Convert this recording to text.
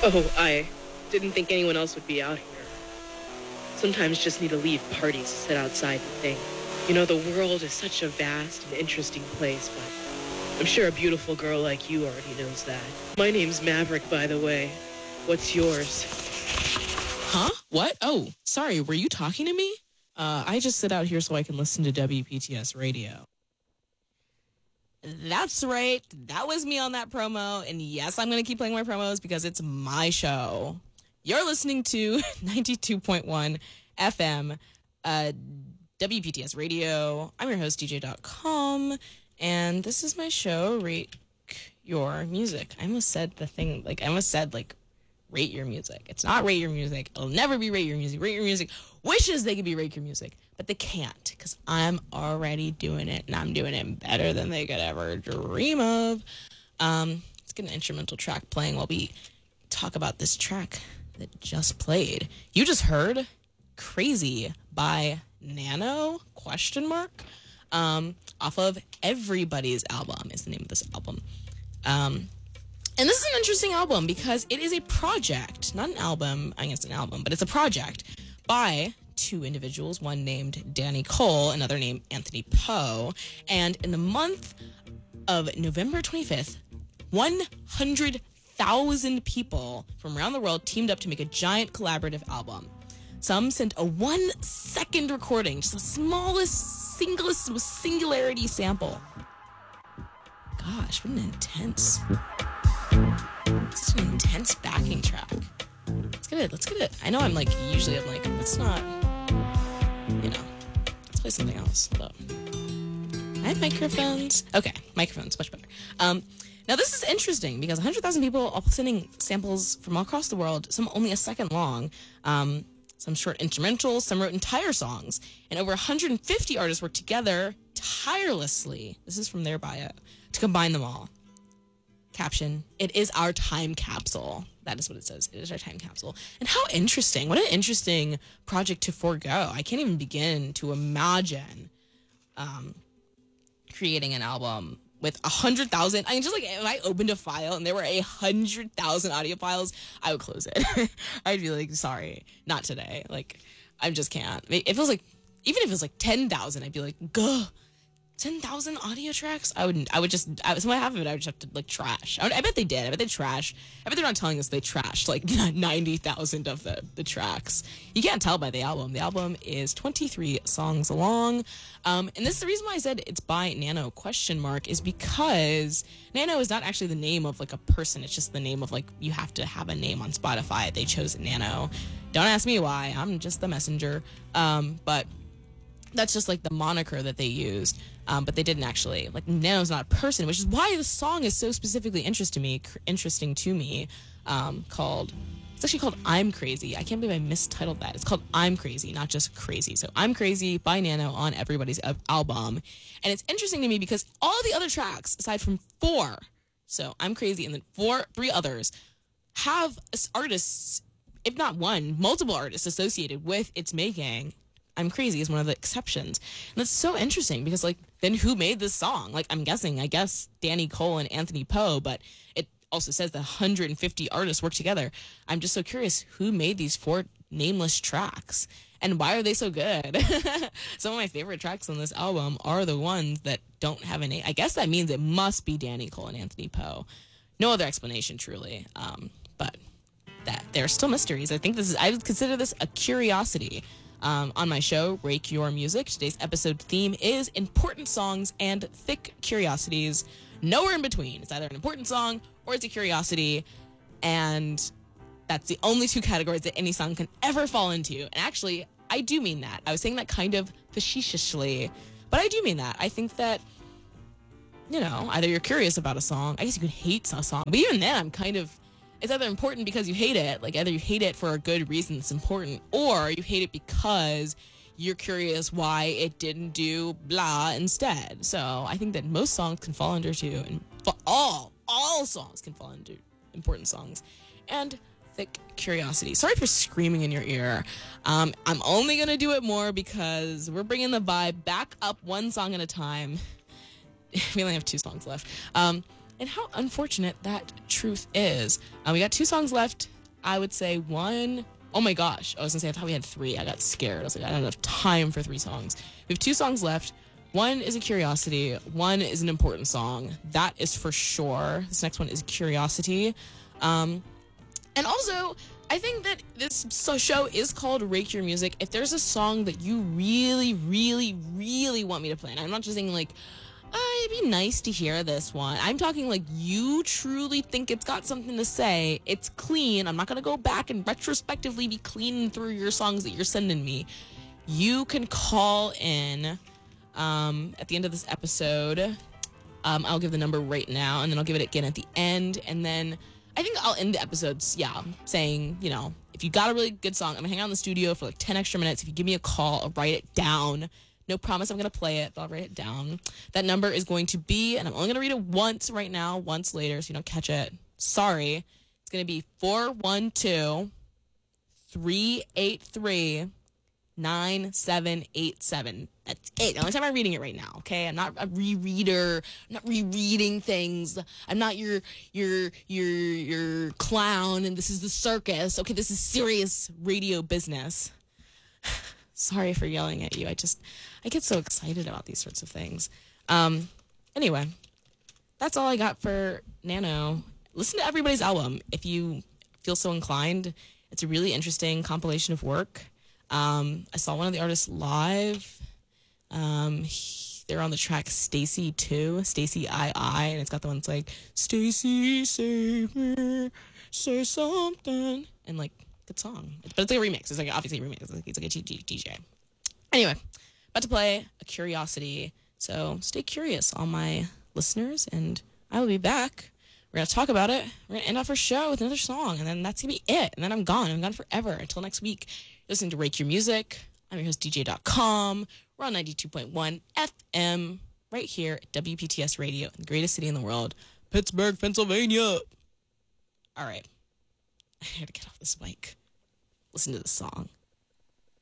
Oh, I didn't think anyone else would be out here. Sometimes just need to leave parties to sit outside and think. You know, the world is such a vast and interesting place, but I'm sure a beautiful girl like you already knows that. My name's Maverick, by the way. What's yours? Huh? What? Oh, sorry. Were you talking to me? I just sit out here so I can listen to WPTS radio. That's right. That was me on that promo. And yes, I'm going to keep playing my promos because it's my show. You're listening to 92.1 FM, WPTS radio. I'm your host, DJ.com. And this is my show, Rate Your Music. I almost said rate your music. It's not rate your music. It'll never be rate your music. Rate your music wishes they could be rate your music, but they can't because I'm already doing it, and I'm doing it better than they could ever dream of. Let's get an instrumental track playing while we talk about this track that just played. You just heard Crazy by Nano, ? Off of Everybody's Album is the name of this album. And this is an interesting album because it is a project, not an album, I guess an album, but it's a project by two individuals, one named Danny Cole, another named Anthony Poe. And in the month of November 25th, 100,000 people from around the world teamed up to make a giant collaborative album. Some sent a 1-second recording, just the smallest, singularity sample. Gosh, what an intense... Such an intense backing track. Let's get it. I know usually I'm like, let's not, let's play something else. But I have microphones. Okay, microphones, much better. Now this is interesting because 100,000 people all sending samples from all across the world, some only a second long, some short instrumentals, some wrote entire songs, and over 150 artists worked together tirelessly, this is from their bio, to combine them all. Caption, it is our time capsule. That is what it says. It is our time capsule. And how interesting. What an interesting project to forego. I can't even begin to imagine creating an album with 100,000. I mean, just like if I opened a file and there were 100,000 audio files, I would close it. I'd be like, sorry, not today. Like, I just can't. It feels like, even if it was like 10,000, I'd be like, gah. 10,000 audio tracks? So half of it I would just have to like trash. I bet they did. I bet they trash. I bet they're not telling us they trashed like 90,000 of the tracks. You can't tell by the album. The album is 23 songs long. And this is the reason why I said it's by Nano ? Is because Nano is not actually the name of like a person. It's just the name of like, you have to have a name on Spotify. They chose Nano. Don't ask me why. I'm just the messenger. But that's just like the moniker that they used. But they didn't actually, like, Nano's not a person, which is why the song is so specifically interesting to me, it's actually called I'm Crazy. I can't believe I mistitled that. It's called I'm Crazy, not just Crazy. So I'm Crazy by Nano on Everybody's album. And it's interesting to me because all the other tracks, aside from 4, so I'm Crazy and then 3 others, have artists, if not one, multiple artists associated with its making. I'm Crazy is one of the exceptions. And that's so interesting because, like, then who made this song? Like, I guess Danny Cole and Anthony Poe, but it also says that 150 artists work together. I'm just so curious who made these 4 nameless tracks and why are they so good? Some of my favorite tracks on this album are the ones that don't have a name. I guess that means it must be Danny Cole and Anthony Poe. No other explanation, truly. But that they're still mysteries. I would consider this a curiosity. On my show, Rate Your Music. Today's episode theme is important songs and thick curiosities. Nowhere in between. It's either an important song or it's a curiosity. And that's the only 2 categories that any song can ever fall into. And actually, I do mean that. I was saying that kind of facetiously, but I do mean that. I think that, either you're curious about a song. I guess you could hate a song. But even then, it's either important because you hate it, like either you hate it for a good reason it's important, or you hate it because you're curious why it didn't do blah instead. So I think that most songs can fall under 2, and all songs can fall under important songs and thick curiosity. Sorry for screaming in your ear. I'm only going to do it more because we're bringing the vibe back up one song at a time. We only have 2 songs left. And how unfortunate that truth is. We got 2 songs left. I would say one. Oh my gosh. I was going to say, I thought we had three. I got scared. I was like, I don't have time for 3 songs. We have 2 songs left. One is a curiosity. One is an important song. That is for sure. This next one is Curiosity. And also, I think that this show is called Rake Your Music. If there's a song that you really, really, really want me to play, and I'm not just saying like, it'd be nice to hear this one. I'm talking like you truly think it's got something to say. It's clean. I'm not going to go back and retrospectively be cleaning through your songs that you're sending me. You can call in at the end of this episode. I'll give the number right now, and then I'll give it again at the end. And then I think I'll end the episodes, saying, if you got a really good song, I'm going to hang out in the studio for like 10 extra minutes. If you give me a call, I'll write it down. No promise I'm going to play it, but I'll write it down. That number is going to be, and I'm only going to read it once right now, once later, so you don't catch it. Sorry. It's going to be 412-383-9787. That's it. The only time I'm reading it right now, okay? I'm not a rereader. I'm not rereading things. I'm not your clown, and this is the circus. Okay, this is serious radio business. Sorry for yelling at you. I get so excited about these sorts of things. Anyway, that's all I got for Nano. Listen to everybody's album if you feel so inclined. It's a really interesting compilation of work. I saw one of the artists live. They're on the track Stacy 2, Stacy II, and it's got the ones like, Stacy, save me, say something, and like, good song. But it's like a remix. It's like obviously a remix. It's like a DJ. Anyway, about to play a curiosity. So stay curious, all my listeners, and I will be back. We're going to talk about it. We're going to end off our show with another song, and then that's going to be it. And then I'm gone. I'm gone forever until next week. You're listening to Rake Your Music. I'm your host, DJ.com. We're on 92.1 FM right here at WPTS Radio, the greatest city in the world, Pittsburgh, Pennsylvania. All right. I got to get off this mic. Listen to the song.